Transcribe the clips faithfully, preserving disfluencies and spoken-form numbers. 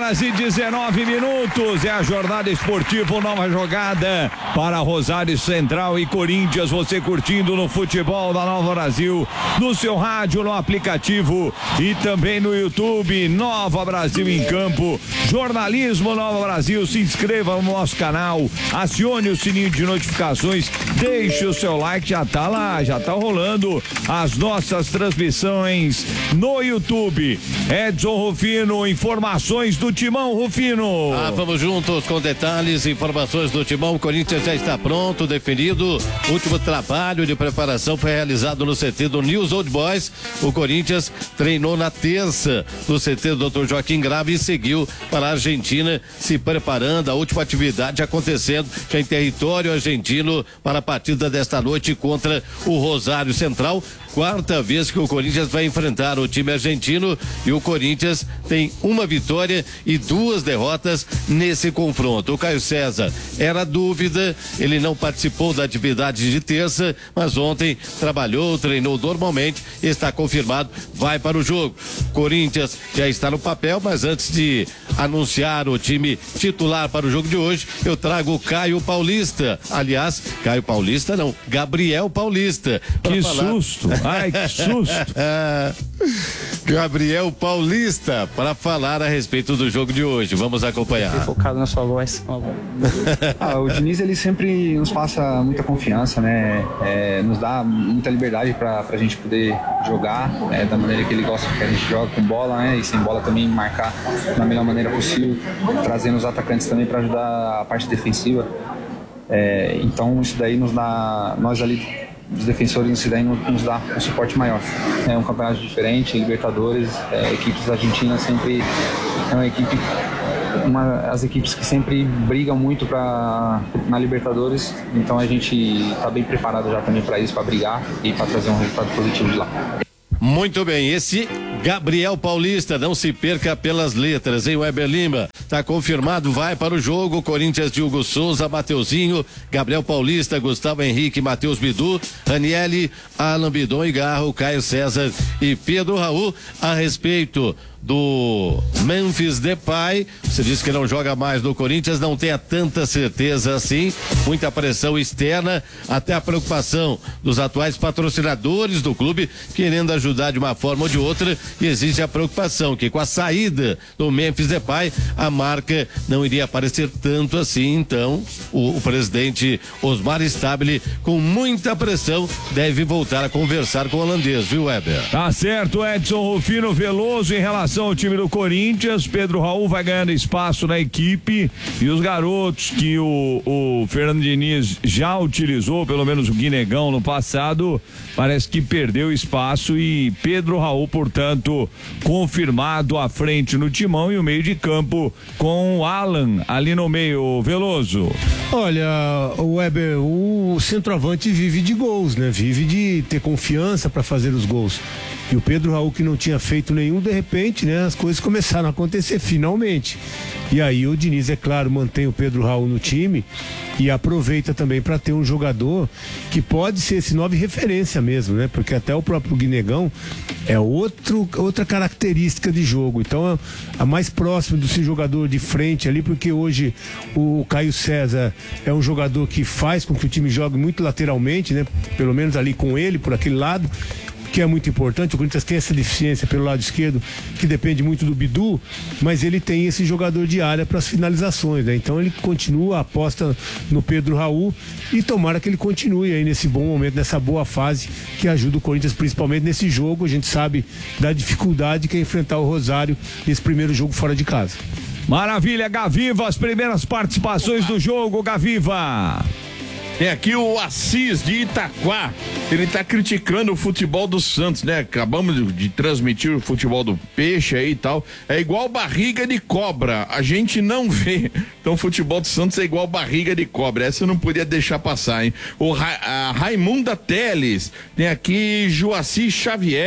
horas e dezenove minutos. É a jornada esportiva, nova jogada para Rosário Central e Corinthians. Você curtindo no futebol da Nova Brasil, no seu rádio, no aplicativo e também no YouTube. Nova Brasil em Campo, jornalismo Nova Brasil. Se inscreva no nosso canal, acione o sininho de notificações, deixe o seu like, já tá lá, já tá rolando as nossas transmissões no YouTube. Edson Rufino, informações do Timão, Rufino. Ah, vamos juntos com detalhes, informações do Timão. O Corinthians já está pronto, definido. O último trabalho de preparação foi realizado no C T do News Old Boys. O Corinthians treinou na terça no C T do doutor Joaquim Grave e seguiu para a Argentina, se preparando. A última atividade acontecendo já em território argentino para a partida desta noite contra o Rosário Central. Quarta vez que o Corinthians vai enfrentar o time argentino e o Corinthians tem uma vitória e duas derrotas nesse confronto. O Caio César era dúvida, ele não participou da atividade de terça, mas ontem trabalhou, treinou normalmente, está confirmado, vai para o jogo. Corinthians já está no papel, mas antes de anunciar o time titular para o jogo de hoje, eu trago o Caio Paulista. Aliás, Caio Paulista não, Gabriel Paulista. Que falar... susto! Ai, que susto! Gabriel Paulista, para falar a respeito do jogo de hoje. Vamos acompanhar. Fiquei focado na sua voz. Ah, o Diniz, ele sempre nos passa muita confiança, né? É, nos dá muita liberdade para a gente poder jogar é, da maneira que ele gosta que a gente joga, com bola, né? E sem bola também marcar da melhor maneira possível, trazendo os atacantes também para ajudar a parte defensiva. É, então isso daí nos dá, nós ali os defensores, isso daí nos dá um suporte maior. É um campeonato diferente, Libertadores, é, equipes argentinas sempre é uma equipe, uma, as equipes que sempre brigam muito pra, na Libertadores, então a gente está bem preparado já também para isso, para brigar e para trazer um resultado positivo de lá. Muito bem, esse Gabriel Paulista, não se perca pelas letras, hein, Weber Lima? Tá confirmado, vai para o jogo. Corinthians de Hugo Souza, Mateuzinho, Gabriel Paulista, Gustavo Henrique, Matheus Bidu, Ranieri, Alan Bidon e Garro, Caio César e Pedro Raul. A respeito do Memphis Depay, você disse que não joga mais no Corinthians, não tenha tanta certeza assim, muita pressão externa, até a preocupação dos atuais patrocinadores do clube querendo ajudar de uma forma ou de outra, e existe a preocupação que com a saída do Memphis Depay a marca não iria aparecer tanto assim. Então o, o presidente Osmar Stabile, com muita pressão, deve voltar a conversar com o holandês, viu, Weber? Tá certo, Edson Rufino. Veloso em relação ao time do Corinthians, Pedro Raul vai ganhando espaço na equipe e os garotos que o, o Fernando Diniz já utilizou, pelo menos o Guinegão no passado, parece que perdeu espaço, e Pedro Raul, portanto, confirmado à frente no timão e o meio de campo com o Alan ali no meio. Veloso. Olha, o Weber, o centroavante vive de gols, né? Vive de ter confiança para fazer os gols. E o Pedro Raul, que não tinha feito nenhum, de repente, né, as coisas começaram a acontecer finalmente. E aí o Diniz, é claro, mantém o Pedro Raul no time e aproveita também para ter um jogador que pode ser esse nove referência mesmo, né? Porque até o próprio Guinegão é outro, outra característica de jogo. Então é a mais próximo desse jogador de frente ali, porque hoje o Caio César é um jogador que faz com que o time jogue muito lateralmente, né? Pelo menos ali com ele, por aquele lado, que é muito importante. O Corinthians tem essa deficiência pelo lado esquerdo, que depende muito do Bidu, mas ele tem esse jogador de área para as finalizações, né? Então ele continua, aposta no Pedro Raul, e tomara que ele continue aí nesse bom momento, nessa boa fase que ajuda o Corinthians, principalmente nesse jogo. A gente sabe da dificuldade que é enfrentar o Rosário nesse primeiro jogo fora de casa. Maravilha, Gaviva, as primeiras participações do jogo, Gaviva. Tem aqui o Assis de Itaquá. Ele tá criticando o futebol do Santos, né? Acabamos de, de transmitir o futebol do Peixe aí e tal. É igual barriga de cobra. A gente não vê. Então o futebol do Santos é igual barriga de cobra. Essa eu não podia deixar passar, hein? O Ra a Raimunda Teles. Tem aqui Joaci Xavier.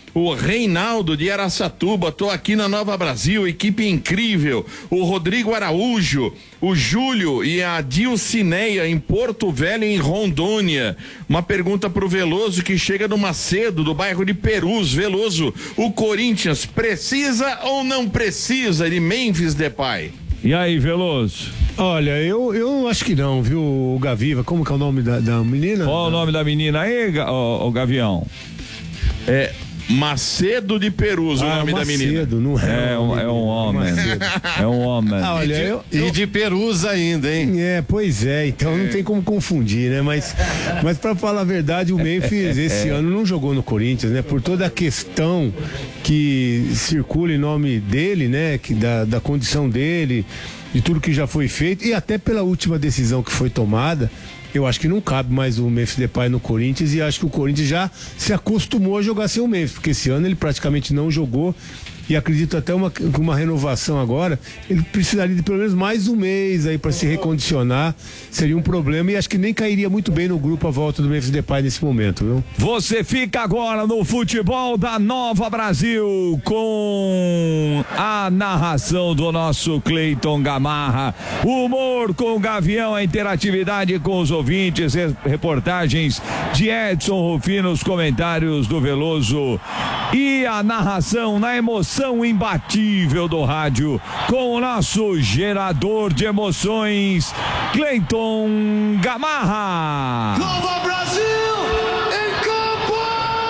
o Reinaldo de Araçatuba, tô aqui na Nova Brasil, equipe incrível, o Rodrigo Araújo, o Júlio e a Dilcineia em Porto Velho, em Rondônia. Uma pergunta pro Veloso, que chega do Macedo, do bairro de Perus. Veloso, o Corinthians precisa ou não precisa de Memphis Depay? E aí, Veloso? Olha, eu, eu acho que não, viu, o Gaviva? Como que é o nome da, da menina? Qual o nome da menina aí, o, o Gavião? É Macedo de Perus, ah, o nome Macedo, da menina. Não é, é, um, é um homem. É um homem. Ah, olha, e, de, eu, eu... e de Perus ainda, hein? É, pois é, então é. não tem como confundir, né? Mas, mas pra falar a verdade, o Memphis esse é. ano não jogou no Corinthians, né? Por toda a questão que circula em nome dele, né? Que da, da condição dele, de tudo que já foi feito, e até pela última decisão que foi tomada, eu acho que não cabe mais o Memphis Depay no Corinthians, e acho que o Corinthians já se acostumou a jogar sem o Memphis, porque esse ano ele praticamente não jogou, e acredito até uma, uma renovação agora, ele precisaria de pelo menos mais um mês aí para se recondicionar, seria um problema, e acho que nem cairia muito bem no grupo a volta do Memphis Depay nesse momento, viu? Você fica agora no futebol da Nova Brasil com a narração do nosso Cleiton Gamarra, humor com o Gavião, a interatividade com os ouvintes, reportagens de Edson Rufino, os comentários do Veloso e a narração na emoção imbatível do rádio com o nosso gerador de emoções, Cleiton Gamarra. Nova Brasil em campo!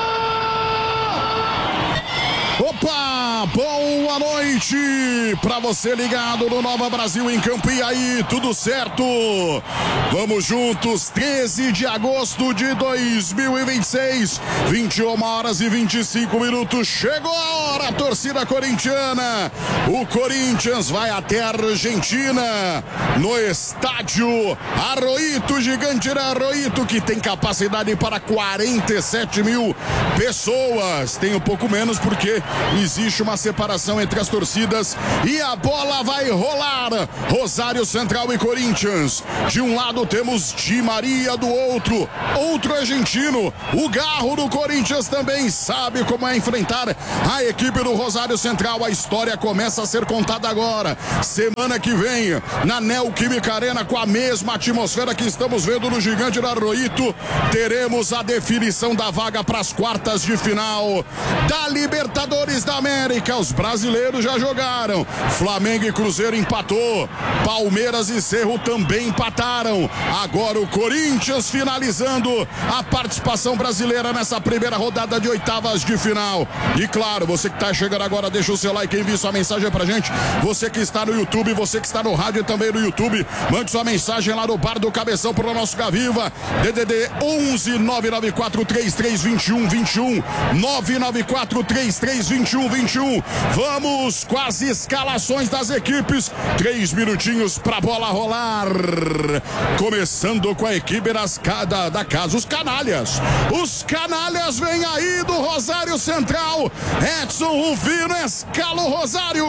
Opa, boa noite pra você ligado no Nova Brasil em campo. E aí, tudo certo? Vamos juntos, treze de agosto de dois mil e vinte e seis, vinte e uma horas e vinte e cinco minutos. Chegou a hora, torcida corintiana. O Corinthians vai até a Argentina, no estádio Arroito, gigante da Arroito, que tem capacidade para quarenta e sete mil pessoas. Tem um pouco menos porque existe uma separação entre as torcidas, e a bola vai rolar. Rosário Central e Corinthians. De um lado temos Di Maria, do outro, outro argentino. O Garro do Corinthians também sabe como é enfrentar a equipe do Rosário Central. A história começa a ser contada agora. Semana que vem, na Neoquímica Arena, com a mesma atmosfera que estamos vendo no Gigante da Arroito, teremos a definição da vaga para as quartas de final da Libertadores da América. Os brasileiros já jogaram. Flamengo e Cruzeiro empatou. Palmeiras e Cerro também empataram. Agora o Corinthians finalizando a participação brasileira nessa primeira rodada de oitavas de final. E claro, você que está chegando agora, deixa o seu like e envie sua mensagem pra gente. Você que está no YouTube, você que está no rádio e também no YouTube, mande sua mensagem lá no Bar do Cabeção pro nosso Gaviva. D D D onze nove nove quatro três três dois um dois um, nove nove quatro três três dois um dois um. Vamos com as escalações das equipes. Três minutinhos pra bola rolar. Começando com a equipe das, da, da casa, os canalhas. Os canalhas vêm aí do Rosário Central. Edson Rufino escala o Rosário.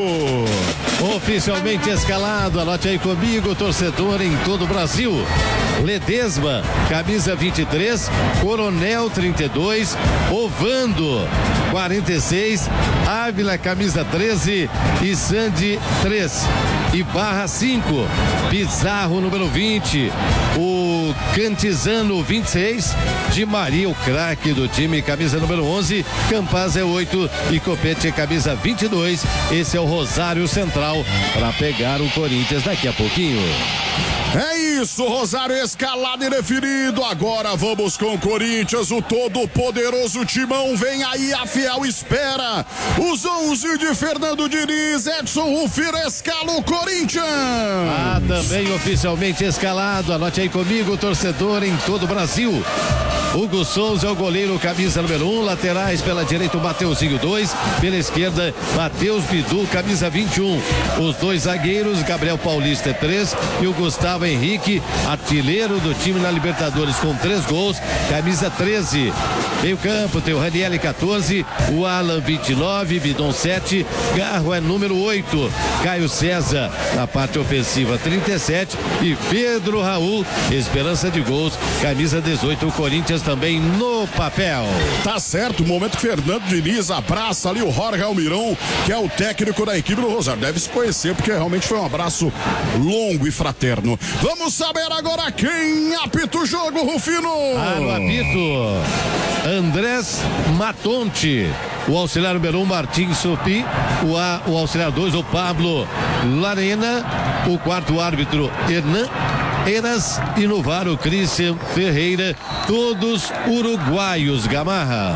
Oficialmente escalado, anote aí comigo, torcedor em todo o Brasil. Ledesma, camisa vinte e três, Coronel trinta e dois, Ovando quarenta e seis, Ávila camisa treze e Sandy três. E Barra cinco, Pizarro número vinte, o Cantizano vinte e seis, Di Maria o craque do time, camisa número onze, Campaz é oito e Copete camisa vinte e dois. Esse é o Rosário Central para pegar o Corinthians daqui a pouquinho. É isso, Rosário escalado e definido. Agora vamos com o Corinthians, o todo poderoso Timão. Vem aí a fiel espera. Os onze de Fernando Diniz, Edson Rufino escala o Corinthians. Ah, também oficialmente escalado, anote aí comigo, torcedor em todo o Brasil. Hugo Souza é o goleiro, camisa número um, laterais pela direita o Mateuzinho dois, pela esquerda Matheus Bidu, camisa vinte e um. Os dois zagueiros, Gabriel Paulista três e o Gustavo Henrique, artilheiro do time na Libertadores com três gols, camisa treze. Meio campo tem o Raniel quatorze, o Alan vinte e nove, Bidon sete, Garro é número oito, Caio César na parte ofensiva trinta e sete e Pedro Raul, esperança de gols, camisa dezoito. O Corinthians também no papel. Tá certo, o momento que Fernando Diniz abraça ali o Jorge Almirão, que é o técnico da equipe do Rosário. Deve se conhecer, porque realmente foi um abraço longo e fraterno. Vamos saber agora quem apita o jogo, Rufino. Ah, no apito, Andrés Matonte. O auxiliar número um, Martins Sopi. O, a, o auxiliar dois, o Pablo Larena. O quarto árbitro, Hernan Eras e no V A R o Christian Ferreira. Todos uruguaios, Gamarra.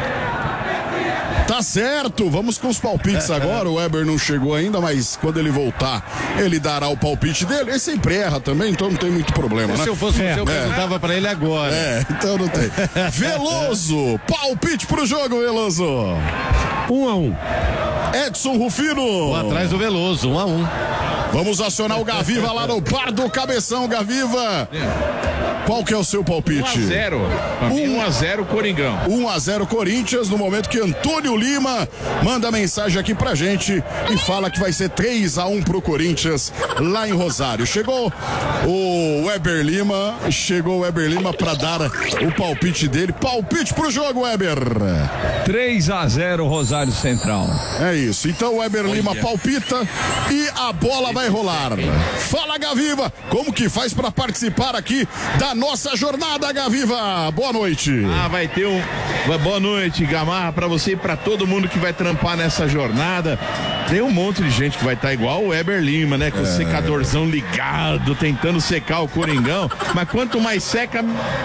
Tá certo, vamos com os palpites agora. O Weber não chegou ainda, mas quando ele voltar, ele dará o palpite dele. Ele sempre erra também, então não tem muito problema, né? Se eu fosse é, você, eu é. perguntava pra ele agora. É, então não tem. Veloso, palpite pro jogo, Veloso. Um a um. Edson Rufino. Atrás do Veloso, um a um. Vamos acionar o Gaviva lá no bar do Cabeção, Gaviva. Qual que é o seu palpite? um a zero. um a zero Coringão. um a zero Corinthians, no momento que Antônio Lima manda mensagem aqui pra gente e fala que vai ser três a um pro Corinthians lá em Rosário. Chegou o Weber Lima, chegou o Weber Lima pra dar o palpite dele. Palpite pro jogo, Weber. três a zero Rosário Central. É isso. Então o Weber Lima palpita e a bola vai rolar. Fala, Gaviva, como que faz pra participar aqui da nossa jornada, Gaviva? Boa noite. Ah, vai ter um... Boa noite, Gamarra, pra você e pra todo mundo que vai trampar nessa jornada. Tem um monte de gente que vai estar tá igual o Weber Lima, né? Com é. o secadorzão ligado, tentando secar o Coringão. Mas quanto mais seca...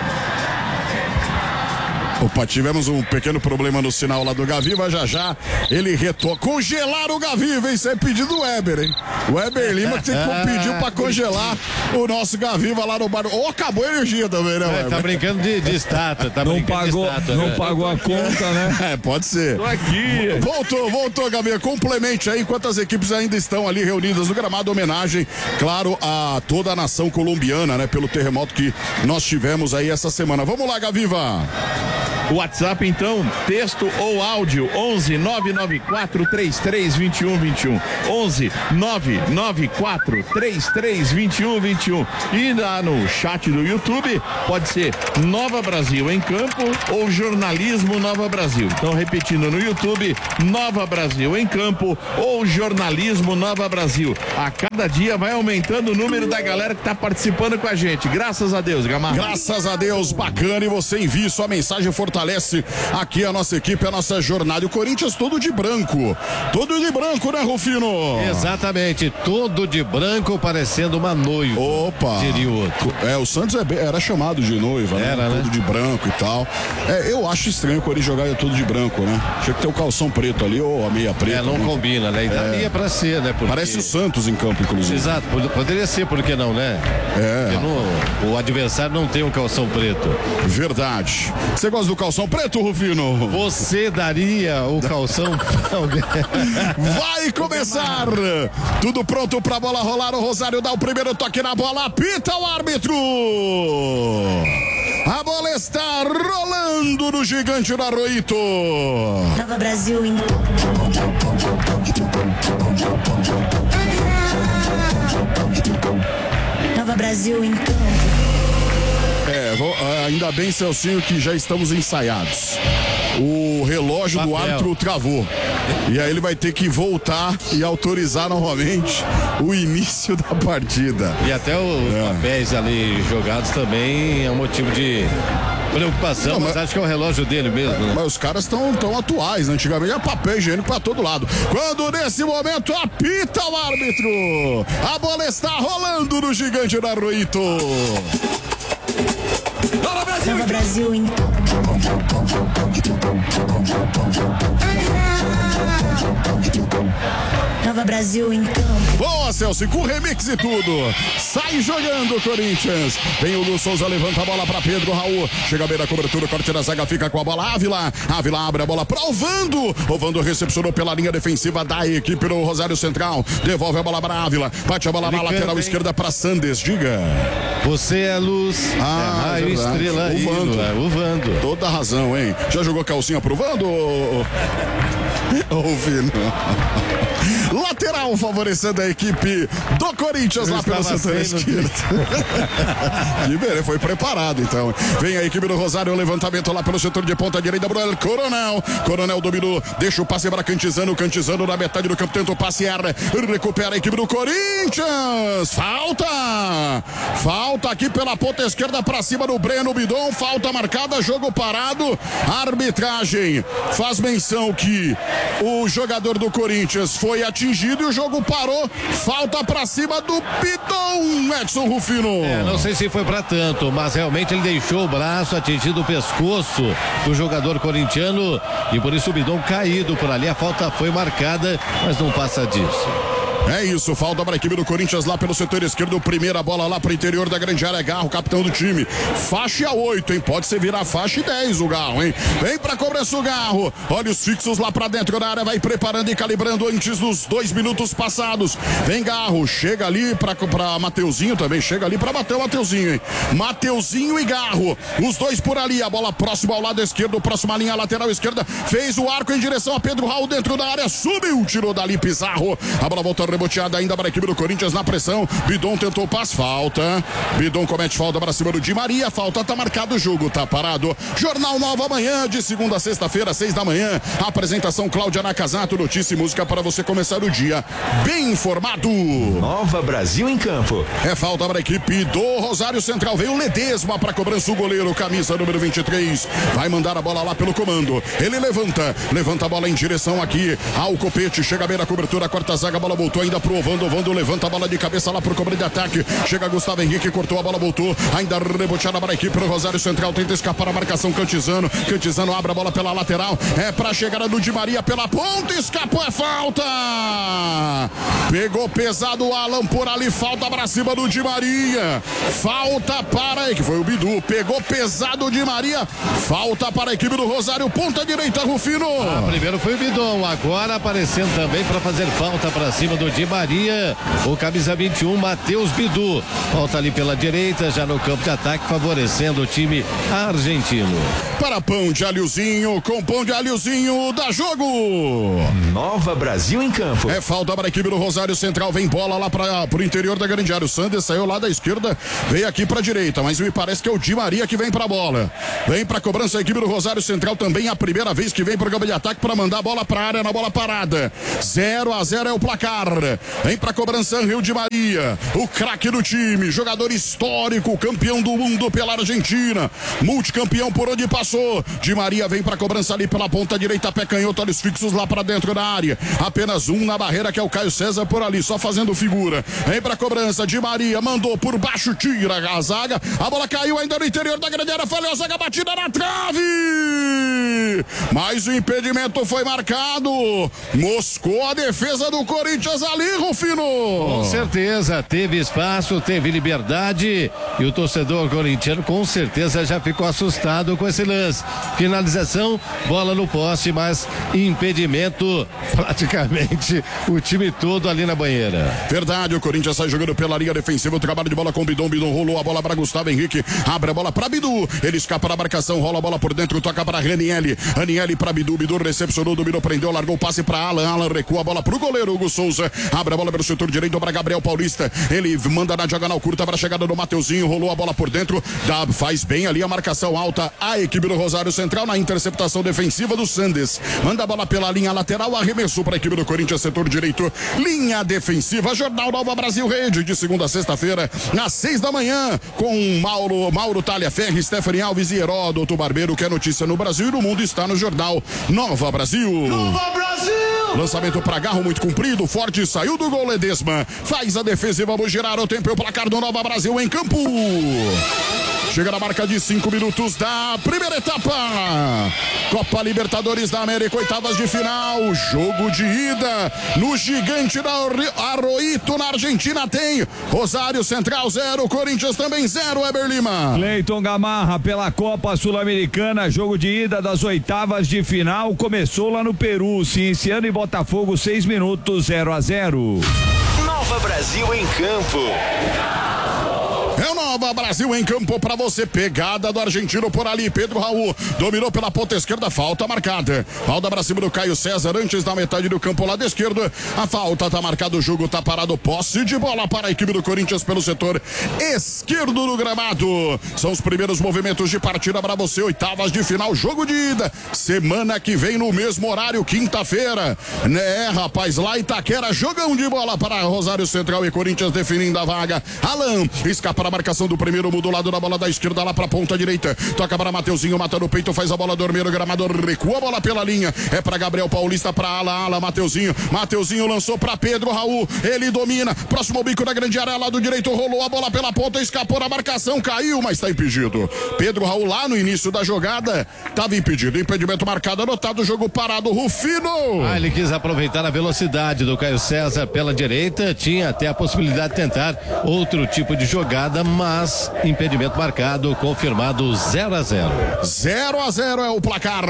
Opa, tivemos um pequeno problema no sinal lá do Gaviva, já já ele retorna. Congelar o Gaviva, hein? Isso é pedido do Weber, hein? O Weber Lima que pediu pra congelar o nosso Gaviva lá no bar. Ou oh, acabou a energia também, né, Weber? É, tá brincando de, de estátua, tá não brincando pagou, de estátua. Não né? pagou a conta, né? É, pode ser. Tô aqui. Voltou, voltou, Gaviva. Complemente aí, enquanto as equipes ainda estão ali reunidas no gramado, homenagem, claro, a toda a nação colombiana, né? Pelo terremoto que nós tivemos aí essa semana. Vamos lá, Gaviva. WhatsApp então, texto ou áudio, onze nove nove quatro três três dois um dois um, onze nove nove quatro três três dois um dois um. E lá no chat do YouTube pode ser Nova Brasil em Campo ou Jornalismo Nova Brasil. Então repetindo, no YouTube, Nova Brasil em Campo ou Jornalismo Nova Brasil. A cada dia vai aumentando o número da galera que está participando com a gente. Graças a Deus, Gamarra. Graças a Deus, bacana. E você envia sua mensagem, fortalece aqui a nossa equipe, a nossa jornada. E o Corinthians todo de branco. Todo de branco, né, Rufino? Exatamente, todo de branco, parecendo uma noiva. Opa! Diria o outro. É, o Santos é, era chamado de noiva, era, né? né? Todo de branco e tal. É, eu acho estranho o Corinthians jogar todo de branco, né? Tinha que ter o calção preto ali ou a meia preta. É, não né? combina, né? E daria é. pra ser, né? Porque... Parece o Santos em campo, inclusive. Exato, poderia ser, por que não, né? É. Porque não, o adversário não tem um calção preto. Verdade. Você gosta do calção preto, Rufino? Você daria o calção? Vai começar! Tudo pronto pra bola rolar. O Rosário dá o primeiro toque na bola. Apita o árbitro! A bola está rolando no Gigante da Arroito. Nova Brasil em... Nova Brasil em... É, vou, ainda bem, Celcinho, que já estamos ensaiados. O relógio Papel. do árbitro travou. E aí ele vai ter que voltar e autorizar novamente o início da partida. E até os é. papéis ali jogados também é um motivo de preocupação, não, mas, mas acho que é o relógio dele mesmo, né? Mas os caras estão tão atuais, né? Antigamente era papel higiênico pra todo lado. Quando nesse momento apita o árbitro, a bola está rolando no Gigante da Arroito. Nova Brasil, Nova Brasil em... Nova Brasil em campo. Boa, Celso, com remix e tudo. Sai jogando o Corinthians. Vem o Lu Souza, levanta a bola para Pedro Raul. Chega bem da cobertura, corte da zaga, fica com a bola. Ávila. Ávila abre a bola para Ovando. Ovando recepcionou pela linha defensiva da equipe do Rosário Central. Devolve a bola para Ávila. Bate a bola Ele na canta, lateral hein? esquerda para Sandes. Diga. Você é luz. Ah, é raio, estrela. O Vando. É, o Vando. Toda razão, hein? Já jogou calcinha pro Vando? Ô, Vino. Lateral favorecendo a equipe do Corinthians lá pelo setor esquerdo. Que beleza, foi preparado então. Vem a equipe do Rosário, o levantamento lá pelo setor de ponta direita, Bruno Coronel. Coronel dominou, deixa o passe para Cantizano, Cantizano na metade do campo, tenta o passe, erra, recupera a equipe do Corinthians. Falta! Falta aqui pela ponta esquerda para cima do Breno Bidon, falta marcada, jogo parado. A arbitragem faz menção que o jogador do Corinthians foi atingido e o jogo parou. Falta para cima do Bidon, Edson Rufino. É, não sei se foi para tanto, mas realmente ele deixou o braço atingido o pescoço do jogador corintiano e por isso o Bidon caído por ali. A falta foi marcada, mas não passa disso. É isso, falta para a equipe do Corinthians lá pelo setor esquerdo, primeira bola lá para o interior da grande área, Garro, capitão do time, faixa oito, hein, pode ser virar faixa dez o Garro, hein, vem para cobrança o Garro, olha os fixos lá para dentro da área, vai preparando e calibrando antes dos dois minutos passados, vem Garro, chega ali para Mateuzinho também, chega ali para bater o Mateuzinho, hein, Mateuzinho e Garro, os dois por ali, a bola próxima ao lado esquerdo, próxima linha lateral esquerda, fez o arco em direção a Pedro Raul dentro da área, subiu, tirou dali Pizarro, a bola volta reboteada ainda para a equipe do Corinthians na pressão. Bidon tentou passe, falta. Bidon comete falta para cima do Di Maria. Falta, tá marcado o jogo, tá parado. Jornal Nova Manhã, de segunda a sexta-feira, seis da manhã. Apresentação Cláudia Nakazato, notícia e música para você começar o dia bem informado. Nova Brasil em campo. É falta para a equipe do Rosário Central. Veio o Ledesma para cobrança o goleiro, camisa número vinte e três. Vai mandar a bola lá pelo comando. Ele levanta, levanta a bola em direção aqui ao Copete. Chega bem na cobertura, corta a zaga, a bola voltou ainda pro Ovando, Ovando levanta a bola de cabeça lá pro cobrador de ataque, chega Gustavo Henrique, cortou a bola, voltou, ainda reboteada para a equipe do Rosário Central, tenta escapar a marcação Cantizano, Cantizano abre a bola pela lateral, é pra chegada do Di Maria pela ponta, escapou, é falta, pegou pesado o Alan por ali, falta pra cima do Di Maria, falta para, que foi o Bidu, pegou pesado o Di Maria, falta para a equipe do Rosário, ponta direita, Rufino. Ah, primeiro foi o Bidon, agora aparecendo também para fazer falta para cima do Di Maria, o camisa vinte e um, Matheus Bidu, volta ali pela direita, já no campo de ataque, favorecendo o time argentino. Para pão de alhozinho, com pão de alhozinho, dá jogo. Nova Brasil em campo. É falta para a equipe do Rosário Central, vem bola lá para o interior da grande área, o Sanders saiu lá da esquerda, veio aqui para a direita, mas me parece que é o Di Maria que vem para a bola, vem para a cobrança a equipe do Rosário Central, também a primeira vez que vem para o campo de ataque para mandar a bola para a área, na bola parada, zero a zero é o placar. Vem pra cobrança Rio de Maria, o craque do time, jogador histórico, campeão do mundo pela Argentina, multicampeão por onde passou. Di Maria vem pra cobrança ali pela ponta direita, pé canhoto, olhos fixos lá pra dentro da área. Apenas um na barreira, que é o Caio César por ali, só fazendo figura. Vem pra cobrança, Di Maria mandou por baixo, tira a zaga. A bola caiu ainda no interior da grande área, falhou a zaga, batida na trave. Mas o impedimento foi marcado. Moscou a defesa do Corinthians ali, Rufino. Com certeza, teve espaço, teve liberdade e o torcedor corintiano com certeza já ficou assustado com esse lance. Finalização, bola no poste, mas impedimento, praticamente o time todo ali na banheira. Verdade, o Corinthians sai jogando pela linha defensiva, o trabalho de bola com o Bidon, Bidon rolou a bola para Gustavo Henrique, abre a bola para Bidu, ele escapa da marcação, rola a bola por dentro, toca para Ranielli, Ranielli para Bidu, Bidu recepcionou, dominou, prendeu, largou o passe para Alan, Alan recua a bola pro goleiro Hugo Souza, abre a bola pelo setor direito para Gabriel Paulista, ele manda na diagonal curta para a chegada do Mateuzinho, rolou a bola por dentro, dá, faz bem ali a marcação alta, a equipe do Rosário Central na interceptação defensiva do Sandes, manda a bola pela linha lateral, arremessou para a equipe do Corinthians, setor direito, linha defensiva, Jornal Nova Brasil Rede, de segunda a sexta-feira, às seis da manhã, com Mauro, Mauro Talhaferri, Stephanie Alves e Heródoto Barbeiro, que é notícia no Brasil e no mundo, está no Jornal Nova Brasil. Nova Brasil! Lançamento para Garro muito comprido, forte, saiu do gol, Ledesma, faz a defesa e vamos girar o tempo e o placar do Nova Brasil em campo. Chega na marca de cinco minutos da primeira etapa. Copa Libertadores da América, oitavas de final. Jogo de ida no gigante da Arroito, na Argentina, tem Rosário Central zero, Corinthians também zero, Weber Lima. Cleiton Gamarra pela Copa Sul-Americana, jogo de ida das oitavas de final. Começou lá no Peru, Cienciano e Botafogo, seis minutos, zero a zero. Nova Brasil em campo. É o Nova Brasil em campo pra você. Pegada do argentino por ali. Pedro Raul dominou pela ponta esquerda. Falta marcada. Falta pra cima do Caio César antes da metade do campo lado esquerdo. A falta tá marcada. O jogo tá parado. Posse de bola para a equipe do Corinthians pelo setor esquerdo do gramado. São os primeiros movimentos de partida pra você. Oitavas de final. Jogo de ida. Semana que vem no mesmo horário. Quinta-feira. Né, rapaz? Lá Itaquera. Jogão de bola para Rosário Central e Corinthians definindo a vaga. Alan escapa a marcação do primeiro, muda o lado da bola da esquerda lá pra ponta direita, toca para Mateuzinho, mata no peito, faz a bola dormir, o gramado recua a bola pela linha, é pra Gabriel Paulista, pra ala, ala, Mateuzinho, Mateuzinho lançou pra Pedro Raul, ele domina, próximo ao bico da grande área, lado direito, rolou a bola pela ponta, escapou na marcação, caiu, mas tá impedido. Pedro Raul lá no início da jogada, tava impedido, impedimento marcado, anotado, jogo parado, Rufino. Ah, ele quis aproveitar a velocidade do Caio César pela direita, tinha até a possibilidade de tentar outro tipo de jogada, mas impedimento marcado, confirmado zero a zero. zero a zero é o placar.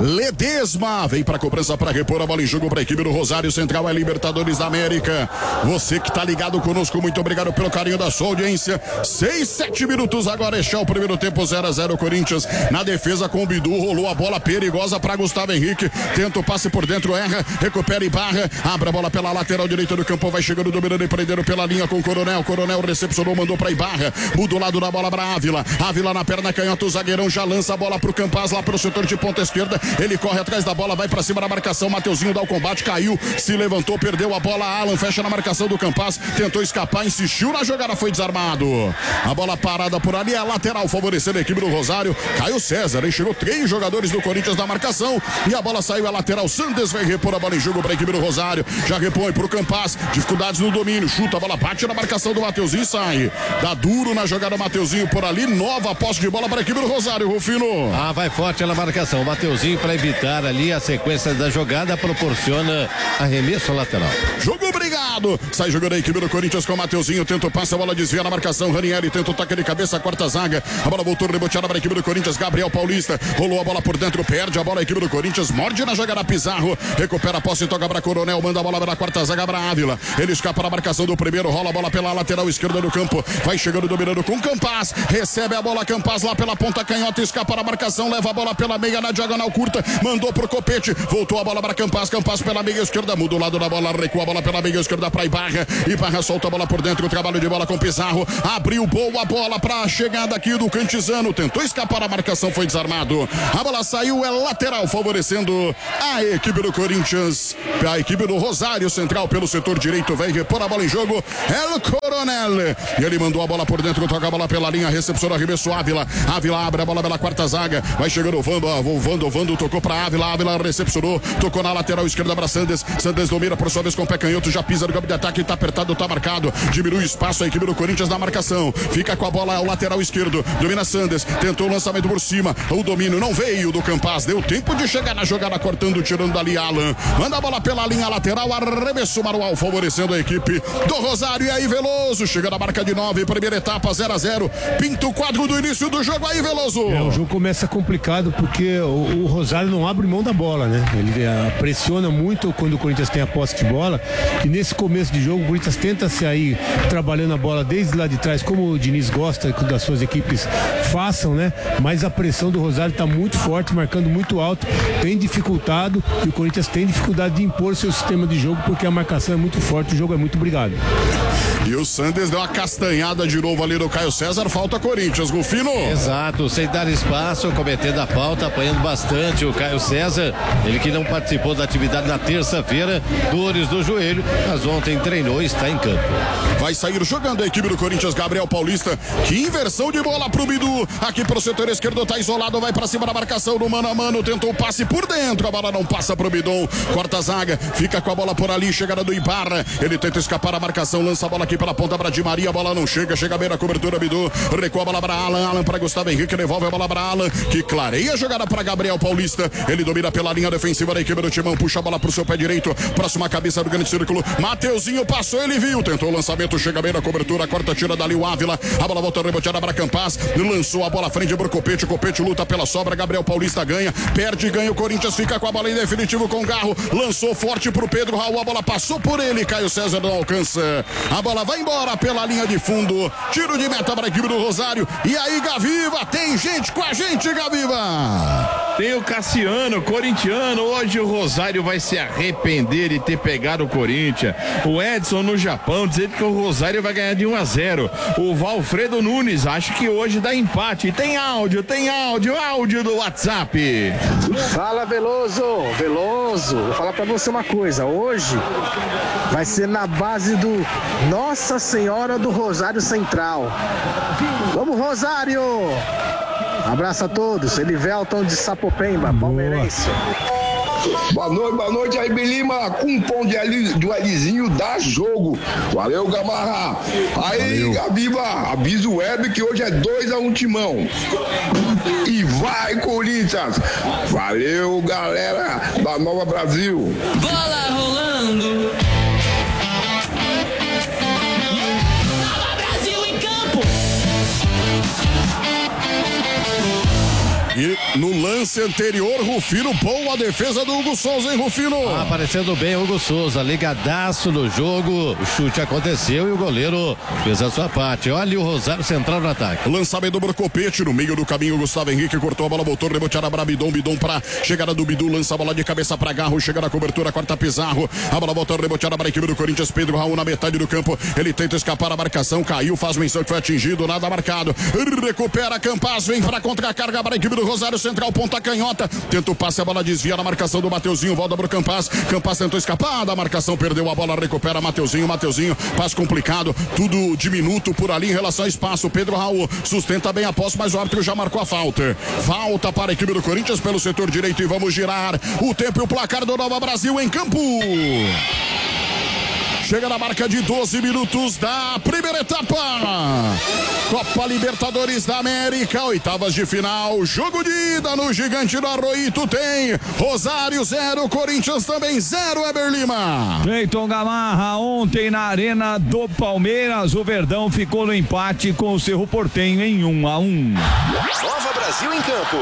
Ledesma vem pra cobrança para repor a bola em jogo para a equipe do Rosário Central, é Libertadores da América. Você que tá ligado conosco, muito obrigado pelo carinho da sua audiência. seis, sete minutos agora, este é o primeiro tempo, zero a zero Corinthians. Na defesa com o Bidu, rolou a bola perigosa para Gustavo Henrique, tenta o passe por dentro, erra, recupera e barra, abre a bola pela lateral direita do campo, vai chegando, dominando e prendendo pela linha com o Coronel. Coronel recepcionou, mandou pra Ibarra, muda o lado da bola pra Ávila, Ávila na perna canhota, o zagueirão já lança a bola pro Campaz lá pro setor de ponta esquerda, ele corre atrás da bola, vai pra cima da marcação, Mateuzinho dá o combate, caiu, se levantou, perdeu a bola, Alan fecha na marcação do Campaz, tentou escapar, insistiu na jogada, foi desarmado, a bola parada por ali, a lateral favorecendo a equipe do Rosário, Caio César, enxergou três jogadores do Corinthians na marcação, e a bola saiu a lateral, Sandes vai repor a bola em jogo pra equipe do Rosário, já repõe pro Campaz, dificuldades no domínio, chuta a bola, bate na marcação do Mateuzinho, sai, dá duro na jogada, Mateuzinho por ali, nova posse de bola para a equipe do Rosário, Rufino. Ah, vai forte na marcação, o Mateuzinho para evitar ali a sequência da jogada, proporciona arremesso lateral. Jogo obrigado, sai jogando a equipe do Corinthians com o Mateuzinho, tenta o passe, a bola desvia na marcação, Ranieri tenta o toque de cabeça, quarta zaga, a bola voltou reboteada para a equipe do Corinthians, Gabriel Paulista, rolou a bola por dentro, perde a bola, a equipe do Corinthians, morde na jogada, Pizarro, recupera a posse e toca para Coronel, manda a bola para a quarta zaga para Ávila, ele escapa na marcação do primeiro, rola a bola pela lateral esquerda do campo, vai chegando dominando com Campaz, recebe a bola Campaz lá pela ponta canhota, escapa na marcação, leva a bola pela meia na diagonal curta, mandou pro Copete, voltou a bola para Campaz, Campaz pela meia esquerda, muda o lado da bola, recua a bola pela meia esquerda para Ibarra, Ibarra solta a bola por dentro, o trabalho de bola com Pizarro, abriu boa bola pra chegada aqui do Cantizano, tentou escapar a marcação, foi desarmado, a bola saiu, é lateral favorecendo a equipe do Corinthians, a equipe do Rosário Central pelo setor direito, vai repor a bola em jogo, é o Coronel, e ele mandou a bola por dentro, toca a bola pela linha, recepcionou, arremesso Ávila, Ávila abre a bola pela quarta zaga, vai chegando o Vando, o Vando, o Vando tocou pra Ávila, Ávila recepcionou, tocou na lateral esquerda para Sandes, Sandes domina por sua vez com o pé canhoto, já pisa no campo de ataque, tá apertado, tá marcado, diminui o espaço, a equipe do Corinthians na marcação, fica com a bola ao lateral esquerdo, domina Sandes, tentou o lançamento por cima, o domínio não veio do Campaz, deu tempo de chegar na jogada, cortando, tirando dali Alan, manda a bola pela linha lateral, arremesso manual, favorecendo a equipe do Rosário, e aí Veloso, chega na marca de nove, primeira etapa, zero a zero, pinta o quadro do início do jogo, aí Veloso. É, o jogo começa complicado porque o, o Rosário não abre mão da bola, né? Ele é, pressiona muito quando o Corinthians tem a posse de bola, e nesse começo de jogo o Corinthians tenta sair trabalhando a bola desde lá de trás, como o Diniz gosta que das suas equipes façam, né? Mas a pressão do Rosário está muito forte, marcando muito alto, tem dificultado, e o Corinthians tem dificuldade de impor seu sistema de jogo porque a marcação é muito forte, o jogo é muito brigado. E o Sandes deu uma castanhada de novo ali no Caio César, falta Corinthians, Rufino. Exato, sem dar espaço, cometendo a falta, apanhando bastante o Caio César, ele que não participou da atividade na terça-feira, dores do joelho, mas ontem treinou e está em campo. Vai sair jogando a equipe do Corinthians, Gabriel Paulista, que inversão de bola pro Bidu, aqui pro setor esquerdo, tá isolado, vai pra cima da marcação do mano a mano, tentou o passe por dentro, a bola não passa pro Bidon, corta a zaga, fica com a bola por ali, chegada do Ibarra, ele tenta escapar da marcação, lança a bola aqui pela ponta pra Di Maria, a bola não chega, chega bem na cobertura, Bidu, recua a bola pra Alan, Alan pra Gustavo Henrique, devolve a bola pra Alan, que clareia a jogada pra Gabriel Paulista, ele domina pela linha defensiva da equipe do Timão, puxa a bola pro seu pé direito, próxima cabeça do grande círculo, Mateuzinho passou, ele viu, tentou o lançamento, chega bem na cobertura, corta, tira dali o Ávila, a bola volta reboteada pra Campaz, lançou a bola à frente pro Copete, Copete luta pela sobra, Gabriel Paulista ganha, perde, ganha, o Corinthians fica com a bola em definitivo com o Garro, lançou forte pro Pedro Raul, a bola passou por ele, Caio César não alcança, a bola bola vai embora pela linha de fundo. Tiro de meta para a equipe do Rosário. E aí, Gaviva, tem gente com a gente, Gaviva. Tem o Cassiano, corintiano. Hoje o Rosário vai se arrepender de ter pegado o Corinthians. O Edson no Japão dizendo que o Rosário vai ganhar de um a zero. O Valfredo Nunes acha que hoje dá empate. Tem áudio, tem áudio, áudio do WhatsApp. Fala, Veloso, Veloso. Vou falar pra você uma coisa. Hoje vai ser na base do Nossa Senhora do Rosário Central. Vamos, Rosário! Abraço a todos. Elivelton de Sapopemba, palmeirense. Boa noite, boa noite aí, Belima, com um pão de alho, do alizinho dá jogo. Valeu, Gamarra. Aí, Gabiba, avisa o Web que hoje é dois a um timão. E vai, Corinthians. Valeu, galera da Nova Brasil. Bola rolando. E no lance anterior, Rufino, boa defesa do Hugo Souza, hein, Rufino? Ah, aparecendo bem, Hugo Souza, ligadaço no jogo, o chute aconteceu e o goleiro fez a sua parte. Olha o Rosário Central no ataque. Lançamento do Brocopete, no meio do caminho, Gustavo Henrique cortou a bola, voltou, reboteada para Bidon, Bidon para chegada do Bidu, lança a bola de cabeça para Garro, chega na cobertura, quarta Pizarro, a bola volta, reboteada para a equipe do Corinthians, Pedro Raul na metade do campo, ele tenta escapar a marcação, caiu, faz menção que foi atingido, nada marcado, recupera Campas, vem para contra-carga para a equipe do Rosário Central, ponta canhota, tenta o passe, a bola desvia na marcação do Mateuzinho, volta pro Campas, Campas tentou escapar da marcação, perdeu a bola, recupera Mateuzinho, Mateuzinho, passe complicado, tudo diminuto por ali em relação ao espaço, Pedro Raul sustenta bem a posse, mas o árbitro já marcou a falta, falta para a equipe do Corinthians pelo setor direito e vamos girar o tempo e o placar do Nova Brasil em campo. Chega na marca de doze minutos da primeira etapa. Copa Libertadores da América, oitavas de final. Jogo de ida no Gigante do Arroito tem Rosário zero, Corinthians também zero, Eber Lima. Cleiton Gamarra, ontem na Arena do Palmeiras, o Verdão ficou no empate com o Cerro Porteño em um a um. Nova Brasil em campo.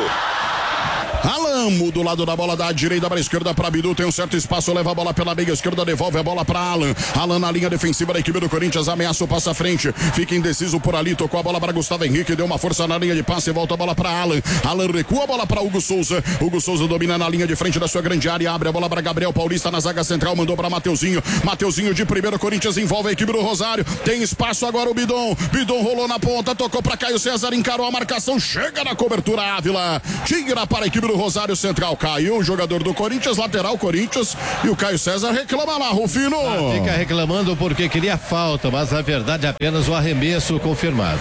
Alan, do lado da bola da direita para a esquerda para Bidu, tem um certo espaço, leva a bola pela meia esquerda, devolve a bola para Alan. Alan na linha defensiva da equipe do Corinthians, ameaça o passe à frente, fica indeciso por ali, tocou a bola para Gustavo Henrique, deu uma força na linha de passe e volta a bola para Alan. Alan recua a bola para Hugo Souza. Hugo Souza domina na linha de frente da sua grande área, abre a bola para Gabriel Paulista na zaga central, mandou para Mateuzinho. Mateuzinho de primeiro, Corinthians envolve a equipe do Rosário. Tem espaço agora o Bidon. Bidon rolou na ponta, tocou para Caio César, encarou a marcação, chega na cobertura Ávila. Tira para a equipe do Rosário Central. Caiu o jogador do Corinthians, lateral Corinthians, e o Caio César reclama lá, Rufino. Ah, fica reclamando porque queria falta, mas na verdade apenas o arremesso confirmado.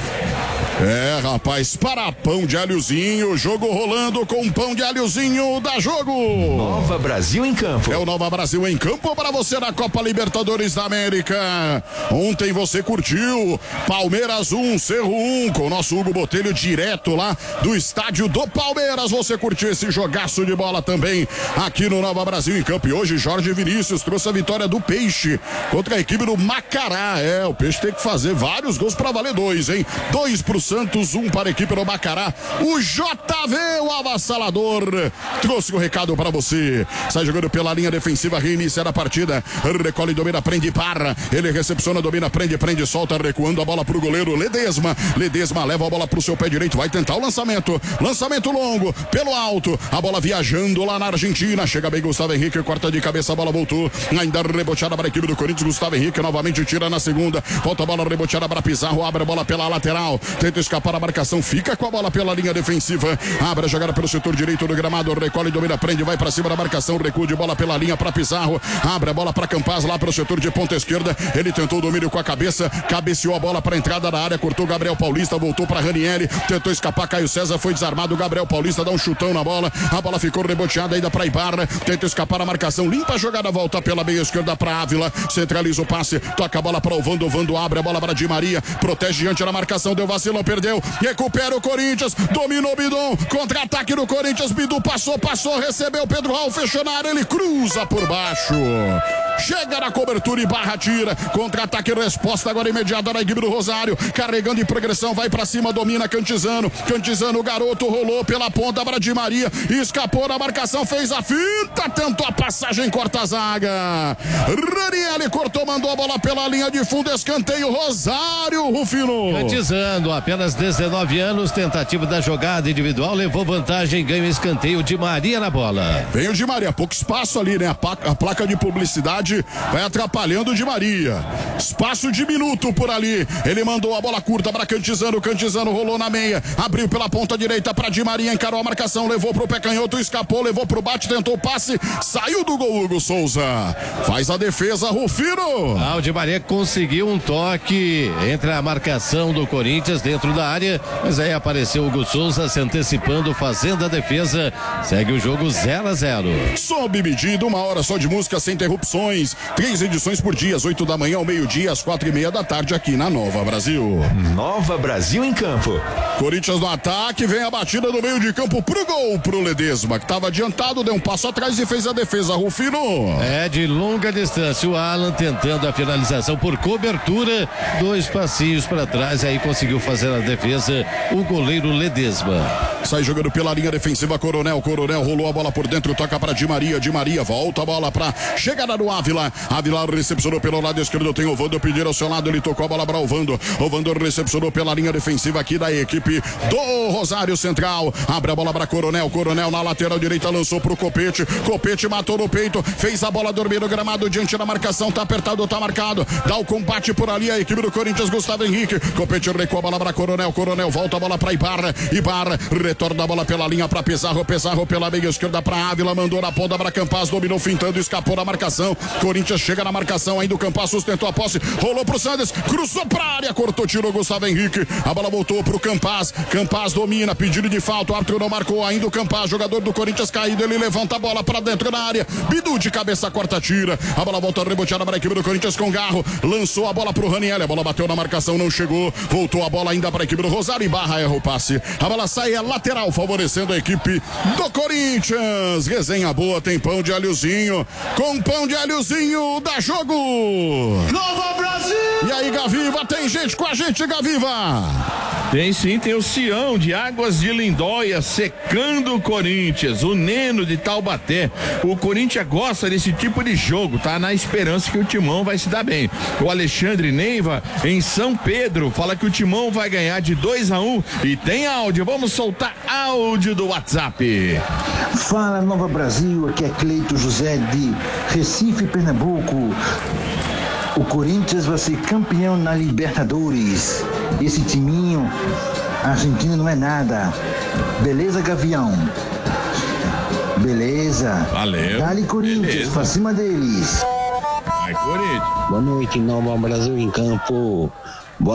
É, rapaz, para pão de alhozinho, jogo rolando com pão de alhozinho, dá jogo. Nova Brasil em campo. É o Nova Brasil em campo para você na Copa Libertadores da América. Ontem você curtiu Palmeiras um, Cerro um, com o nosso Hugo Botelho direto lá do estádio do Palmeiras. Você curtiu esse jogaço de bola também aqui no Nova Brasil em campo. E hoje Jorge Vinícius trouxe a vitória do Peixe contra a equipe do Macará. É, o Peixe tem que fazer vários gols para valer dois, hein? Dois pro Santos, um para a equipe do Macará. O J V, o avassalador, trouxe o recado para você. Sai jogando pela linha defensiva, reinicia a partida. Recolhe, domina, prende, para. Ele recepciona, domina, prende, prende, solta, recuando a bola pro goleiro Ledesma. Ledesma leva a bola pro seu pé direito, vai tentar o lançamento. Lançamento longo, pelo alto. A bola viajando lá na Argentina. Chega bem Gustavo Henrique, corta de cabeça, a bola voltou. Ainda reboteada para a equipe do Corinthians. Gustavo Henrique novamente tira na segunda. Volta a bola reboteada para Pizarro, abre a bola pela lateral. Tenta escapar a marcação, fica com a bola pela linha defensiva, abre a jogada pelo setor direito do gramado, recolhe, domina, prende, vai pra cima da marcação, recua de bola pela linha pra Pizarro, abre a bola pra Campas lá pro setor de ponta esquerda, ele tentou o domínio com a cabeça, cabeceou a bola pra entrada da área, cortou Gabriel Paulista, voltou pra Ranieri, tentou escapar, Caio César foi desarmado, Gabriel Paulista dá um chutão na bola, a bola ficou reboteada ainda pra Ibarra, tenta escapar a marcação, limpa a jogada, volta pela meia esquerda pra Ávila, centraliza o passe, toca a bola pra Ovando, Ovando abre a bola pra Di Maria, protege diante da marcação, deu vacilão, não perdeu. Recupera o Corinthians. Dominou o Bidon. Contra-ataque do Corinthians. Bidu passou, passou, recebeu. Pedro Raul fechou na área. Ele cruza por baixo. Chega na cobertura e barra, tira. Contra-ataque, resposta agora imediata da equipe do Rosário. Carregando em progressão, vai pra cima, domina Cantizano. Cantizano, o garoto rolou pela ponta para Di Maria. Escapou na marcação, fez a finta, tentou a passagem, corta a zaga. Ranieri cortou, mandou a bola pela linha de fundo, escanteio, Rosário, Rufino. Cantizano, apenas dezenove anos, tentativa da jogada individual, levou vantagem, ganha o escanteio, Di Maria na bola. Vem o Di Maria, pouco espaço ali, né? A placa, a placa de publicidade vai atrapalhando o Di Maria. Espaço de minuto por ali. Ele mandou a bola curta para Cantizano. Cantizano rolou na meia. Abriu pela ponta direita para Di Maria. Encarou a marcação. Levou pro pé canhoto. Escapou. Levou pro bate. Tentou o passe. Saiu do gol Hugo Souza. Faz a defesa Rufino. Ah, o Di Maria conseguiu um toque entre a marcação do Corinthians dentro da área. Mas aí apareceu o Hugo Souza se antecipando, fazendo a defesa. Segue o jogo zero a zero. Sob medida. Uma hora só de música sem interrupções. Três edições por dia, às oito da manhã, ao meio-dia, às quatro e meia da tarde, aqui na Nova Brasil. Nova Brasil em campo. Corinthians no ataque, vem a batida do meio de campo pro gol, pro Ledesma, que estava adiantado, deu um passo atrás e fez a defesa, Rufino. É de longa distância, o Alan tentando a finalização por cobertura, dois passinhos para trás, aí conseguiu fazer a defesa, o goleiro Ledesma. Sai jogando pela linha defensiva, Coronel, Coronel rolou a bola por dentro, toca para Di Maria, Di Maria volta a bola para chegada do Ávila, Ávila recepcionou pelo lado esquerdo, tem o Vando pedir ao seu lado, ele tocou a bola para o Vando, o Vando recepcionou pela linha defensiva aqui da equipe do Rosário Central, abre a bola para Coronel, Coronel na lateral direita lançou pro Copete, Copete matou no peito, fez a bola dormir no gramado diante da marcação, tá apertado, tá marcado, dá o combate por ali a equipe do Corinthians, Gustavo Henrique, Copete recua a bola para Coronel, Coronel volta a bola para Ibarra, Ibarra retorna a bola pela linha para Pizarro, Pizarro pela meia esquerda para Ávila, mandou na ponta para Campaz, dominou fintando, escapou da marcação, Corinthians chega na marcação, ainda o Campaz sustentou a posse, rolou pro Sandes, cruzou pra área, cortou, tirou Gustavo Henrique, a bola voltou pro Campaz, Campaz domina, pedido de falta, o árbitro não marcou, ainda o Campaz, jogador do Corinthians caído, ele levanta a bola pra dentro da área, Bidu de cabeça, corta, tira, a bola volta reboteada para a equipe do Corinthians com Garro, lançou a bola pro Ranieri, a bola bateu na marcação, não chegou, voltou a bola ainda para a equipe do Rosário e Barra erra o passe, a bola sai, é lateral, favorecendo a equipe do Corinthians, resenha boa, tem pão de alhozinho, com pão de alhozinho, dá jogo! Nova Brasil! E aí, Gaviva, tem gente com a gente, Gaviva! Tem sim, tem o Sião de Águas de Lindóia secando o Corinthians, o Neno de Taubaté. O Corinthians gosta desse tipo de jogo, tá na esperança que o Timão vai se dar bem. O Alexandre Neiva em São Pedro fala que o Timão vai ganhar de dois a um e tem áudio, vamos soltar áudio do WhatsApp. Fala Nova Brasil, aqui é Cleito José de Recife, Pernambuco. O Corinthians vai ser campeão na Libertadores. Esse timinho argentino não é nada. Beleza, Gavião? Beleza. Valeu. Dale Corinthians, beleza. Pra cima deles. Vai, Corinthians. Boa noite, Nova Brasil em campo.